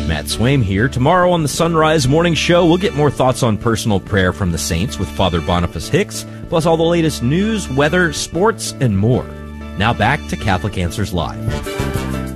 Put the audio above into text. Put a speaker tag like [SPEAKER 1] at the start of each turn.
[SPEAKER 1] Matt Swaim here. Tomorrow on the Sunrise Morning Show, we'll get more thoughts on personal prayer from the saints with Father Boniface Hicks, plus all the latest news, weather, sports, and more. Now back to Catholic Answers Live.